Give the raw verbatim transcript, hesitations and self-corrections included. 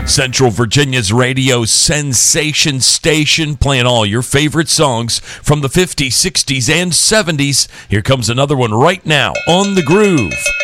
Central Virginia's radio sensation station, playing all your favorite songs from the fifties, sixties, and seventies. Here comes another one right now on The Groove.